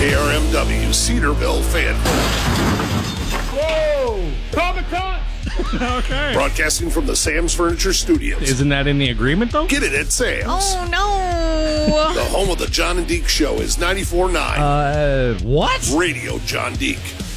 KRMW Cedarville fan. Whoa! Comic-Con! Okay. Broadcasting from the Sam's Furniture Studios. Isn't that in the agreement, though? Get it at Sam's. Oh, no. The home of the John and Deke Show is 94.9. What? Radio John Deke.